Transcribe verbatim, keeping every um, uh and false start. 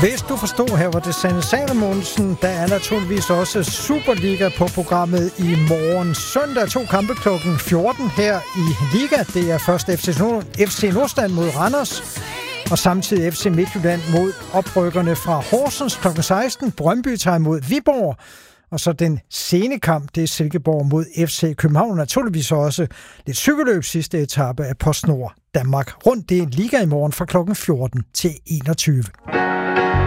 Hvis du forstår, her var det Sanne Salomonsen. Der er naturligvis også Superliga på programmet i morgen. Søndag to kampe klokken fjorten her i Liga. Det er først F C, Nord- F C Nordsjælland mod Randers, og samtidig F C Midtjylland mod oprykkerne fra Horsens klokken seksten. Brøndby tager imod Viborg. Og så den sene kamp, det er Silkeborg mod F C København. Naturligvis også lidt cykelløb sidste etape af PostNord Danmark rundt. Det er Liga i morgen fra klokken fjorten til enogtyve.